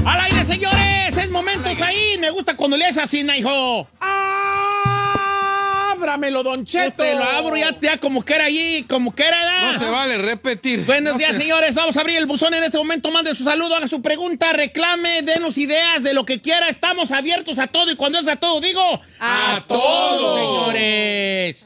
Al aire, señores, es momentos ahí. Me gusta cuando le haces así, hijo. ¡Ábramelo, Don Cheto! Te lo abro ya como que era allí, como que era. No se vale repetir. Buenos días, señores. Vamos a abrir el buzón en este momento. Mande su saludo, haga su pregunta, reclame, denos ideas de lo que quiera. Estamos abiertos a todo. Y cuando es a todo, digo... ¡A todo, señores!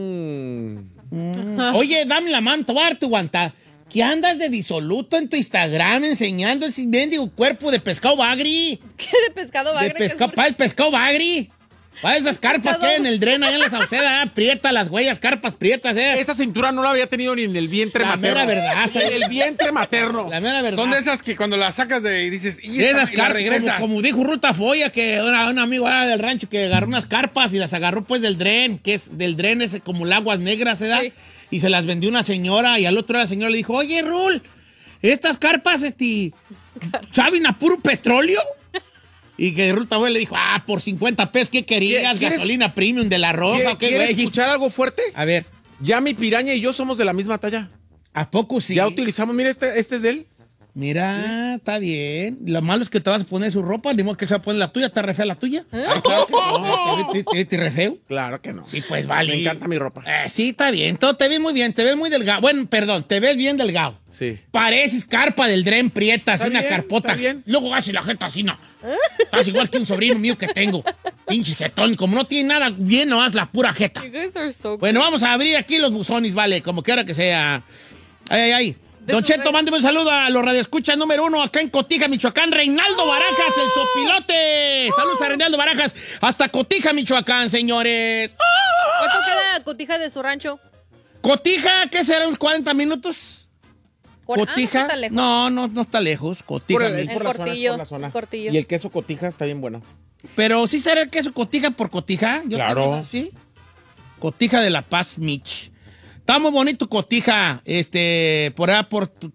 Oye, dame la mano, te voy a dar tu guanta. ¿Qué andas de disoluto en tu Instagram enseñando ese mendigo cuerpo de pescado bagri? ¿Qué de pescado bagre? Para el pescado bagri. Para esas carpas que hay en el dren, allá en la Sauceda, prieta las huellas, carpas prietas, Esa cintura no la había tenido ni en el vientre materno. La mera verdad. En el vientre materno. La mera verdad. Son de esas que cuando las sacas y dices, y esas la carpas, regresas. como dijo Ruta Foya, que un amigo del rancho que agarró unas carpas y las agarró pues del dren, que es del dren ese como el aguas negras, ¿verdad? Sí. Y se las vendió una señora y al otro día la señora le dijo, oye, Rul, estas carpas, ¿saben a puro petróleo? Y que Ruta Foya le dijo, por 50 pesos, ¿qué querías? Gasolina premium de la roja, ¿qué ¿Quieres güey? escuchar algo fuerte? A ver. Ya mi piraña y yo somos de la misma talla. ¿A poco sí? Ya utilizamos, mira, este es de él. Mira, está bien. Lo malo es que te vas a poner su ropa, ni modo que se va a poner la tuya, ¿está re fea la tuya? Claro que no. ¿Te re feo? Claro que no. Sí, pues vale. Me encanta mi ropa. Sí, está bien. Todo te ves muy bien, te ves muy delgado. Bueno, perdón, te ves bien delgado. Sí. Pareces carpa del dren prieta, así una carpota. Está bien. Luego hace la jeta así, no. Estás igual que un sobrino mío que tengo. Pinches jetón, como no tiene nada bien, no haz la pura jeta. Bueno, vamos a abrir aquí los buzones, vale, como quiera que sea. Ay. Don Cheto, mándeme un saludo a los radioescuchas número 1 acá en Cotija, Michoacán. Reinaldo Barajas, el sopilote. Saludos a Reinaldo Barajas hasta Cotija, Michoacán, señores. ¿Cuánto queda Cotija de su rancho? Cotija, ¿qué será? ¿Unos 40 minutos? Cotija. No está lejos. No está lejos. Cotija. Cortillo. Y el queso Cotija está bien bueno. Pero sí será el queso Cotija por Cotija. Claro. ¿Sí? Cotija de La Paz, Mich. Está muy bonito Cotija, por allá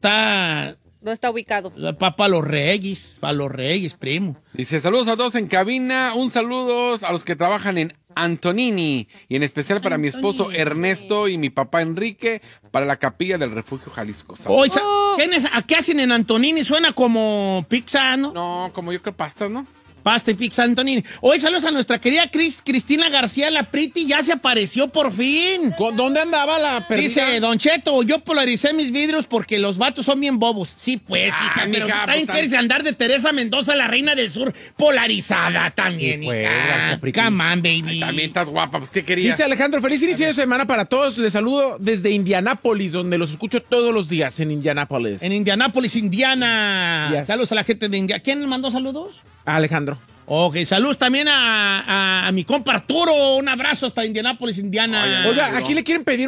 no está ubicado. Para los Reyes, primo. Dice, saludos a todos en cabina, un saludo a los que trabajan en Antonini y en especial para mi esposo Ernesto y mi papá Enrique para la Capilla del Refugio Jalisco. Oye, ¿qué hacen en Antonini? Suena como pizza, ¿no? No, como yo creo pastas, ¿no? Pasta y pizza Antonini. Hoy saludos a nuestra querida Cristina García, la Priti, ya se apareció por fin. ¿Dónde andaba la perdida? Dice, Don Cheto, yo polaricé mis vidrios porque los vatos son bien bobos. Sí, pues, hija, pero también quieres andar de Teresa Mendoza, la reina del sur, polarizada también, sí, pues, hija. Come on, baby. Ay, también estás guapa, pues, ¿qué querías? Dice Alejandro, feliz inicio de semana para todos. Les saludo desde Indianápolis, donde los escucho todos los días, en Indianápolis. En Indianápolis, Indiana. Yes. Saludos a la gente de Indiana. ¿Quién le mandó saludos? Alejandro. Ok, saludos también a mi compa Arturo. Un abrazo hasta Indianápolis, Indiana. Oiga, aquí le quieren pedir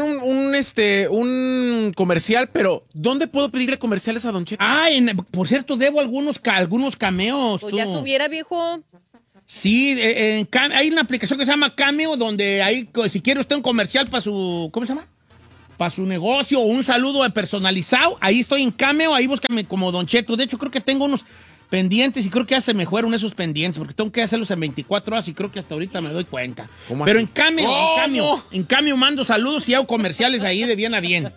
un comercial, pero ¿dónde puedo pedirle comerciales a Don Cheto? Por cierto, debo algunos cameos. Pues ya estuviera, viejo. Sí, hay una aplicación que se llama Cameo, donde hay, si quiere usted un comercial para su, ¿cómo se llama? Para su negocio o un saludo personalizado. Ahí estoy en Cameo, ahí búscame como Don Cheto. De hecho, creo que tengo unos pendientes y creo que ya se me fueron esos pendientes porque tengo que hacerlos en 24 horas y creo que hasta ahorita me doy cuenta. Pero en Cameo mando saludos y hago comerciales ahí de bien a bien.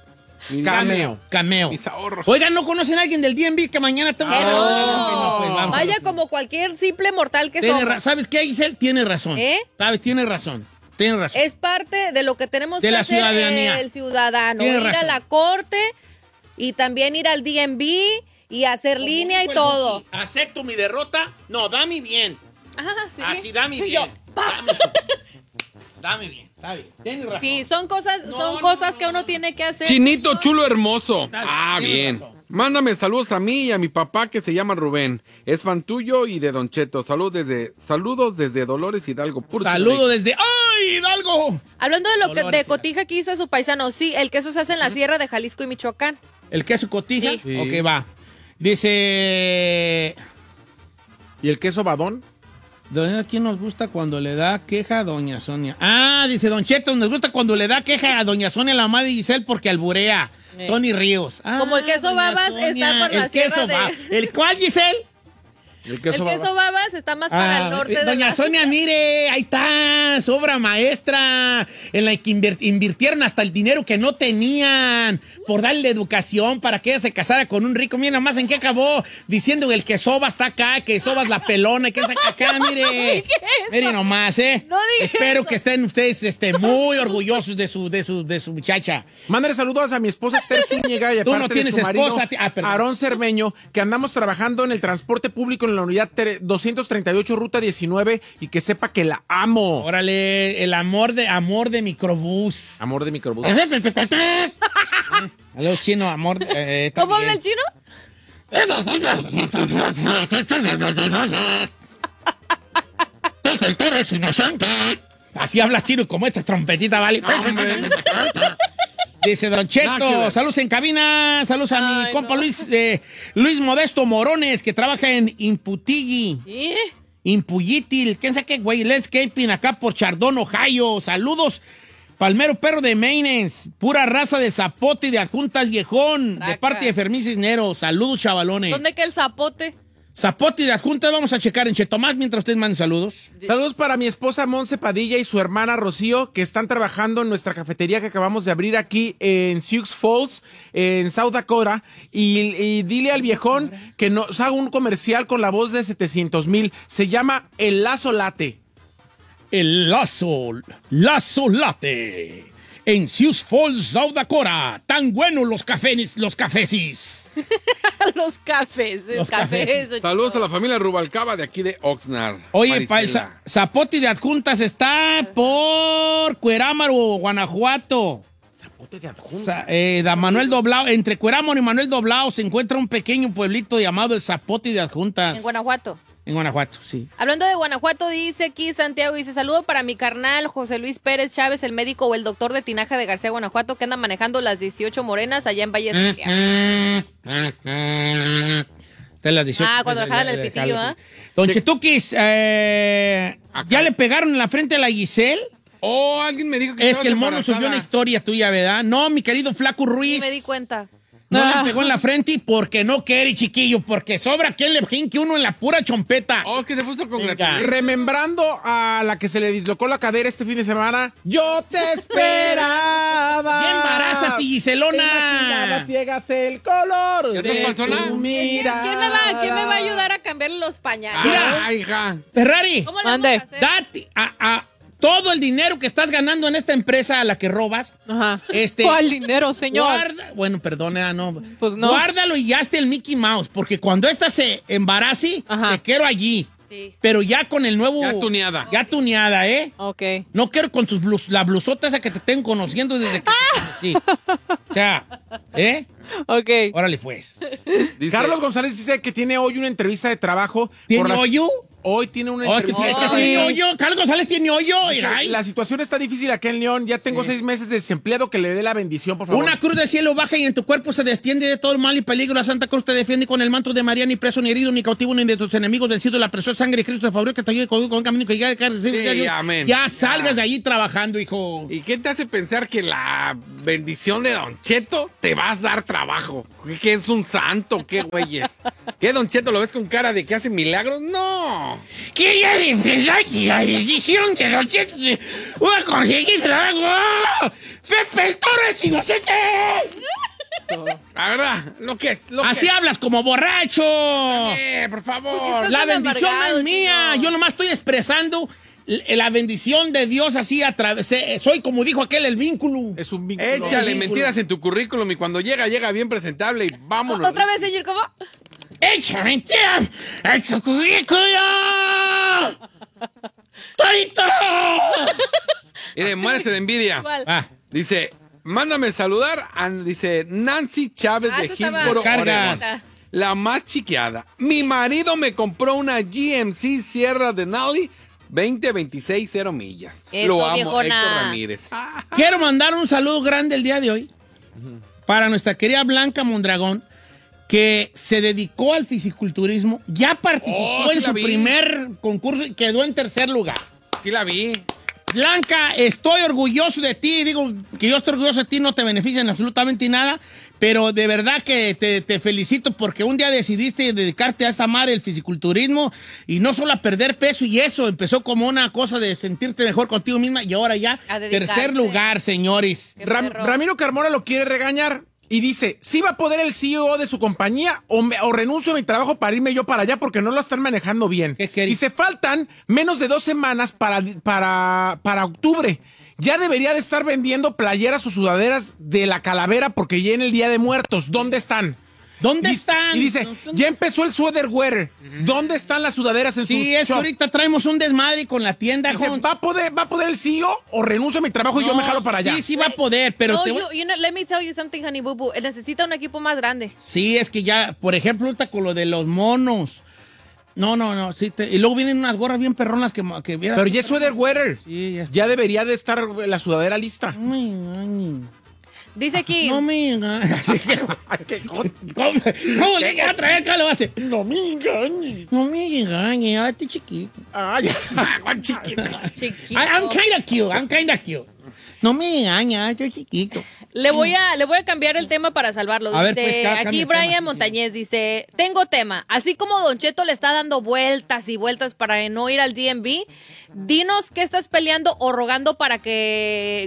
Cameo. Mis ahorros. Oigan, ¿no conocen a alguien del DMV que mañana tengo que... No, pues vamos. Vaya como cualquier simple mortal que somos. ¿Sabes qué, Giselle? Tiene razón. ¿Sabes? Tiene razón. Es parte de lo que tenemos de que la hacer ciudadanía. El ciudadano. Tiene ir razón. a la corte y también ir al DMV y hacer línea y todo. ¿Acepto mi derrota? No, dame bien. Sí. Así, dame bien. Dame bien. Está bien. Tienes razón. Sí, son cosas, que uno tiene que hacer. Chinito chulo hermoso. Tienes Bien. razón. Mándame saludos a mí y a mi papá que se llama Rubén. Es fan tuyo y de Don Cheto. Saludos desde Dolores Hidalgo. Saludo desde... ¡Ay, Hidalgo! Hablando de lo que Dolores, de Cotija que hizo su paisano, sí, el queso se hace en la sierra de Jalisco y Michoacán. ¿El queso Cotija? Sí. Ok, va. Dice... ¿Y el queso Badón? ¿A quién nos gusta cuando le da queja a doña Sonia? Dice Don Cheto, nos gusta cuando le da queja a doña Sonia, la madre de Giselle, porque alburea. Tony Ríos. Como el queso doña babas Sonia, está por la el queso sierra de... ¿El cuál, Giselle? El queso babas está más para el norte de Doña Sonia, mire, ahí está, su obra maestra, en la que invirtieron hasta el dinero que no tenían por darle educación para que ella se casara con un rico. Mira nomás en qué acabó, diciendo que el que soba está acá, que sobas la pelona, que saca acá, mire. Mire nomás, No dije Espero eso. que estén ustedes muy orgullosos de su muchacha. Mándale saludos a mi esposa Esther Zúñiga y Tú no aparte tienes de su marido, esposa. Perdón. Aarón Cermeño, que andamos trabajando en el transporte público en la unidad 238 Ruta 19 y que sepa que la amo. Órale, el amor de microbús. Amor de microbús. Aló, chino, amor. ¿Cómo habla el chino? Así habla chino, como esta trompetita, ¿vale? Dice Don Cheto, saludos en cabina, saludos a mi compa no. Luis Modesto Morones, que trabaja en Imputilli, ¿Eh? Impullitil, ¿quién sabe qué, güey? Landscaping acá por Chardón, Ohio. Saludos, Palmero Perro de Maines, pura raza de zapote y de adjuntas viejón, de Traca. parte de Fermín Cisneros. Saludos, chavalones. ¿Dónde queda el zapote? Zapote y de adjuntas vamos a checar en Chetomás mientras ustedes manden saludos. Saludos para mi esposa Monse Padilla y su hermana Rocío, que están trabajando en nuestra cafetería que acabamos de abrir aquí en Sioux Falls, en South Dakota. Y dile al viejón que nos haga un comercial con la voz de 700,000. Se llama El Lazo Late. El Lazo Latte. En Sioux Falls, South Dakota. Tan buenos los cafesis. Los cafés. El Los café. cafés. Eso, Saludos chico. a la familia Rubalcaba de aquí de Oxnard. Oye, pa, el Marisela. Zapote de Adjuntas está por Cuerámaro, Guanajuato. Zapote de adjunta. Da Manuel Doblao, entre Cuerámaro y Manuel Doblao se encuentra un pequeño pueblito llamado el Zapote de Adjuntas. En Guanajuato. En Guanajuato, sí. Hablando de Guanajuato, dice aquí Santiago, dice, saludo para mi carnal José Luis Pérez Chávez, el médico o el doctor de Tinaja de García, Guanajuato, que anda manejando las 18 morenas allá en Valle de De las 18. Cuando jala el pitillo, ¿ah? Don Chetuquis, ¿ya le pegaron en la frente a la Giselle? Oh, alguien me dijo que Es estabas que el mono embarazada. subió una historia tuya, ¿verdad? No, mi querido Flaco Sí, Ruiz. me di cuenta. No le pegó en la frente y porque no quiere, chiquillo, porque sobra quien le jinque uno en la pura chompeta. Oh, es que se puso con Venga. gratitud. Remembrando a la que se le dislocó la cadera este fin de semana, yo te esperaba. ¡Bien embarázate, Giselona! Ciegas el color ¿Ya de te pasó nada? tu mirada. ¿Quién me va a ayudar a cambiarle los pañales? Mira. Ay, hija. Ferrari, ¿Cómo le vamos a hacer? date a todo el dinero que estás ganando en esta empresa a la que robas. Ajá. ¿Cuál dinero, señor? Bueno, perdona, no. Pues no. Guárdalo y ya esté el Mickey Mouse, porque cuando esta se embarace, Ajá. te quiero allí. Sí. Pero ya con el nuevo... Ya tuneada. Ya tuneada, ¿eh? Ok. No quiero con tus la blusota esa que te tengo conociendo desde que te conocí. O sea, ¿eh? Ok. Órale, pues. Dice, Carlos González dice que tiene hoy una entrevista de trabajo. ¿Tiene por las- hoyo? Hoy tiene una Oh, que entrevista. fíjate, ¿tiene hoyo? Carlos González tiene hoyo. Dice, Ay. la situación está difícil aquí en León. Ya tengo 6 meses de desempleado. Que le dé la bendición, por favor. Una cruz del cielo baja y en tu cuerpo se destiende de todo el mal y peligro. La Santa Cruz te defiende con el manto de María, ni preso, ni herido, ni cautivo, ni de tus enemigos. Vencido la preciosa sangre de Cristo te favorece que te ayude con un camino que llega Sí, amén. Ya salgas de allí trabajando, hijo. ¿Y qué te hace pensar que la bendición de Don Cheto te vas a dar trabajo? ¿Que es un santo? ¿Qué güeyes? ¿Qué Don Cheto lo ves con cara de que hace milagros? ¡No! ¿Qué ya dices? La edición de Don Cheto voy a conseguir trabajo. ¡Pepe Torres inocente! La verdad, lo que es. Lo Así que hablas como borracho. por favor. La Estás bendición no amargado, es mía. chico. Yo nomás estoy expresando la bendición de Dios así a través. Soy como dijo aquel, el vínculo. Es un vínculo. Échale vínculo. mentiras en tu currículum y cuando llega bien presentable y vámonos. ¿Otra vez, señor? ¿Cómo? ¡Echa mentiras! ¡Echa currículo! ¡Torito! Mire, muérese de envidia. ¿Cuál? Dice, mándame saludar a, dice, Nancy Chávez de eso estaba- Hillsboro, Cargas. Oregon. La más chiqueada. Mi marido me compró una GMC Sierra Denali 2026 0 millas. Eso, Lo amo, viejona. Héctor Ramírez. Quiero mandar un saludo grande el día de hoy para nuestra querida Blanca Mondragón, que se dedicó al fisiculturismo, ya participó Oh, sí en la su vi. primer concurso y quedó en tercer lugar. Sí la vi. Blanca, estoy orgulloso de ti. Digo que yo estoy orgulloso de ti, no te beneficia en absolutamente nada, Pero de verdad que te felicito porque un día decidiste dedicarte a esa madre el fisiculturismo y no solo a perder peso y eso, empezó como una cosa de sentirte mejor contigo misma y ahora ya A dedicarse. tercer lugar, señores. Qué perro. Ramiro Carmona lo quiere regañar y dice, ¿sí va a poder el CEO de su compañía o renuncio a mi trabajo para irme yo para allá porque no lo están manejando bien? ¿Qué querí? Dice, faltan menos de 2 semanas para octubre. Ya debería de estar vendiendo playeras o sudaderas de la calavera porque ya en el Día de Muertos. ¿Dónde están? ¿Dónde están? Y dice, ya empezó el sweater wear. ¿Dónde están las sudaderas en sus Sí, es que shop? ahorita traemos un desmadre con la tienda. Dice, Jon. ¿va a poder el CEO o renuncio a mi trabajo y yo me jalo para allá? Sí, sí va a poder, pero No, te voy- you know, let me tell you something, honey boo boo. Necesita un equipo más grande. Sí, es que ya, por ejemplo, ahorita con lo de los monos. No, sí. Y luego vienen unas gorras bien perronas que vieras. Pero ya es sweater wear. Sí, ya. Ya debería de estar la sudadera lista. No me engañes. Dice aquí, No me engañes. ¿Cómo le queda otra vez? ¿Cómo lo hace? No me engañes. No me engañes, estoy chiquito. Ay, Juan chiquito. chiquito. I'm kind of cute. No me engañes, estoy chiquito. Le voy a cambiar el tema para salvarlo. A ver, Dice, pues, cambia aquí el tema, Brian sí, Montañez dice, tengo tema. Así como Don Cheto le está dando vueltas y vueltas para no ir al DMV, dinos qué estás peleando o rogando para que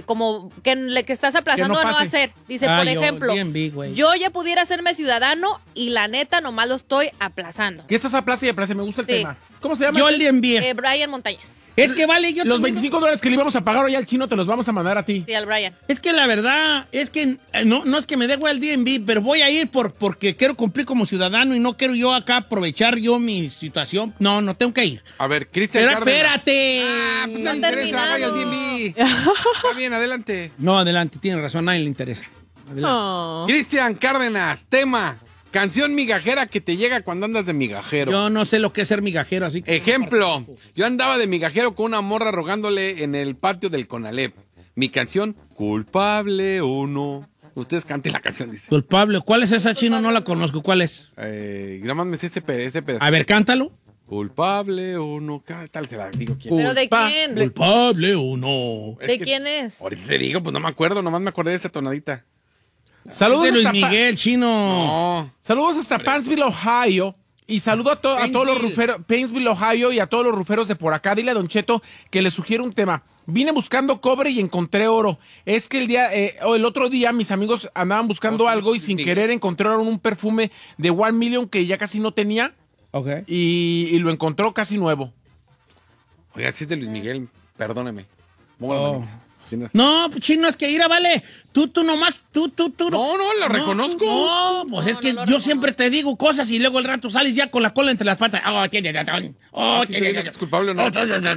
estás aplazando Que no a no pase. hacer. Dice, Ah, por yo, ejemplo, DMV, güey. yo ya pudiera hacerme ciudadano y la neta nomás lo estoy aplazando. ¿Qué estás a plaza y a plaza? Me gusta el Sí. tema. ¿Cómo se llama? Yo el DMV. Brian Montañez. Es que vale, yo Los también- $25 que le íbamos a pagar hoy al chino te los vamos a mandar a ti. Sí, al Brian. Es que la verdad, es que no es que me dé güey el DMV, pero voy a ir porque quiero cumplir como ciudadano y no quiero yo acá aprovechar yo mi situación. No tengo que ir. A ver, Cristian Pero Cárdenas. espérate. Ah, pues no le No ha interesa, vaya al terminado. DMV. Está bien, adelante. No, adelante, tiene razón, a nadie le interesa. Adelante. Oh. Cristian Cárdenas, tema. Canción migajera que te llega cuando andas de migajero. Yo no sé lo que es ser migajero, así que... Ejemplo, yo andaba de migajero con una morra rogándole en el patio del Conalep. Mi canción, culpable o no. Ustedes canten la canción, dice. Culpable. ¿Cuál es esa, chino? No la conozco. ¿Cuál es? Nada más me sé ese pedazo. A ver, cántalo. Culpable o no. Tal te la digo quién. ¿Pero de Culpa- quién? Culpable o no. Es ¿De que quién es? Ahorita te digo, pues no me acuerdo, nomás me acordé de esa tonadita. Saludos Es de Luis hasta Miguel, chino. No. Saludos hasta Paintsville, Ohio. Y saludo a todos los ruferos, Paintsville, Ohio, y a todos los ruferos de por acá. Dile a Don Cheto que le sugiero un tema. Vine buscando cobre y encontré oro. Es que el otro día mis amigos andaban buscando Oh, sí, algo y Luis sin Miguel. querer encontraron un perfume de 1 Million que ya casi no tenía Ok. y lo encontró casi nuevo. Oiga, si es de Luis Miguel, perdóneme. Póngalo, Oh. manito. ¿Entiendes? No, pues, chino, es que ir vale. Tú nomás, tú. No, lo reconozco. No, pues es No, que no lo yo reconozco. siempre te digo cosas y luego el rato sales ya con la cola entre las patas. Así te digo que es culpable o no.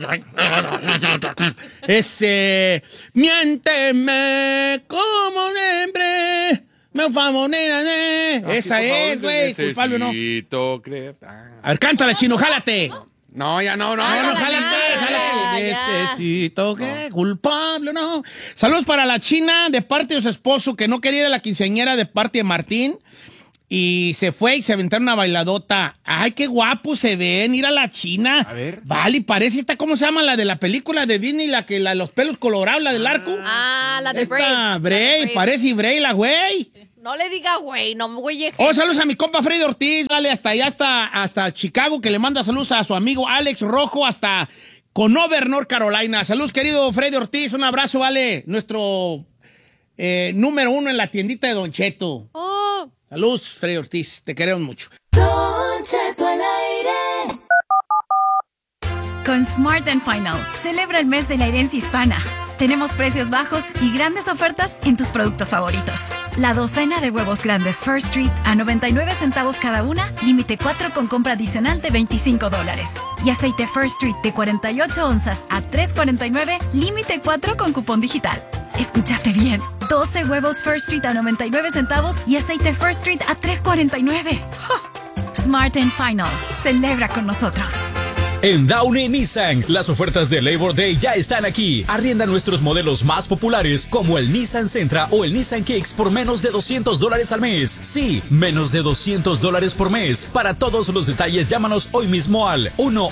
Miénteme como siempre. Me famonera, Esa es, güey, culpable o no. Necesito creer. A ver, cántala, chino, jálate. No, ya no. No, Ah, jálate. ya. Necesito que culpable o no. Saludos para la China de parte de su esposo que no quería ir a la quinceañera de parte de Martín. Y se fue y se aventaron una bailadota. Ay, qué guapo se ven, ir a la China. A ver. Vale, parece esta, ¿cómo se llama? La de la película de Disney, los pelos colorados, la del arco. Ah, la de Esta, Brave. Bray, parece Bray, la güey. No le diga güey, no güey. Oh, saludos a mi compa Freddy Ortiz, vale, hasta allá, hasta Chicago, que le manda saludos a su amigo Alex Rojo, hasta Conover, North Carolina. Saludos, querido Freddy Ortiz, un abrazo, vale, nuestro número 1 en la tiendita de Don Cheto. Oh, Saludos, Freddy Ortiz, te queremos mucho. Don Cheto al aire. Con Smart & Final, celebra el mes de la herencia hispana. Tenemos precios bajos y grandes ofertas en tus productos favoritos. La docena de huevos grandes First Street a 99 centavos cada una, límite 4 con compra adicional de $25. Y aceite First Street de 48 onzas a $3.49, límite 4 con cupón digital. ¿Escuchaste bien? 12 huevos First Street a 99 centavos y aceite First Street a $3.49. ¡Oh! Smart & Final, celebra con nosotros. En Downey Nissan, las ofertas de Labor Day ya están aquí. Arrienda nuestros modelos más populares como el Nissan Sentra o el Nissan Kicks por menos de $200 al mes. Sí, menos de $200 por mes. Para todos los detalles, llámanos hoy mismo al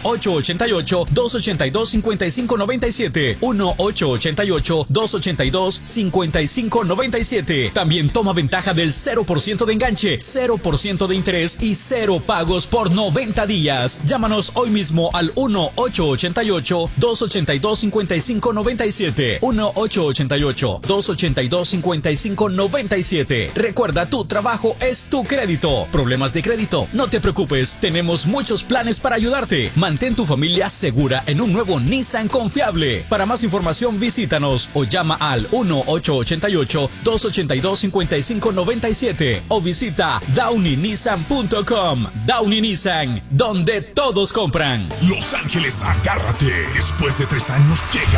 1-888-282-5597. 1-888-282-5597. También toma ventaja del 0% de enganche, 0% de interés y 0 pagos por 90 días. Llámanos hoy mismo al 1-888-282-5597. 1-888-282-5597. Recuerda, tu trabajo es tu crédito. ¿Problemas de crédito? No te preocupes, tenemos muchos planes para ayudarte. Mantén tu familia segura en un nuevo Nissan confiable. Para más información, visítanos o llama al 1-888-282-5597 o visita downeynissan.com. Downey Nissan, donde todos compran. Los Ángeles, agárrate. Después de 3 años llega